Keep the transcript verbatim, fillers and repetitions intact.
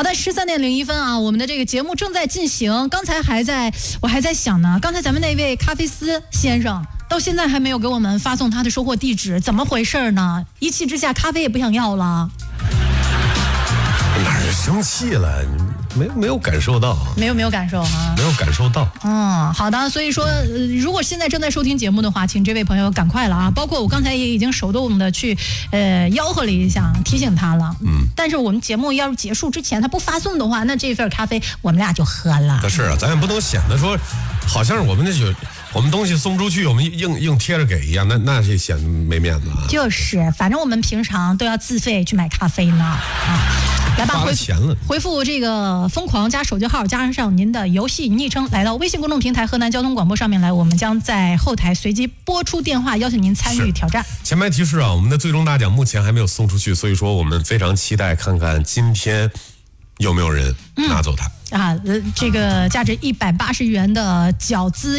好的，十三点零一分啊，我们的这个节目正在进行。刚才还在，我还在想呢，刚才咱们那位咖啡丝先生到现在还没有给我们发送他的收货地址，怎么回事呢？一气之下，咖啡也不想要了。 哪儿生气了？没有没有感受到， 没有没有感受啊， 没有感受到。 嗯，好的。所以说，呃、如果现在正在收听节目的话，请这位朋友赶快了啊！包括我刚才也已经手动的去呃吆喝了一下，提醒他了。嗯。但是我们节目要是结束之前他不发送的话，那这份咖啡我们俩就喝了。 是啊，咱也不能显得说，好像是我们那就我们东西送不出去，我们硬硬贴着给一样，那那是显得没面子啊。 就是，反正我们平常都要自费去买咖啡呢啊。来吧，回回复这个疯狂加手机号，加上您的游戏昵称，来到微信公众平台河南交通广播上面来，我们将在后台随机播出电话，邀请您参与挑战。 前排提示啊，我们的最终大奖目前还没有送出去，所以说我们非常期待看看今天有没有人拿走它。 嗯、啊，这个价值一百八十元的饺子。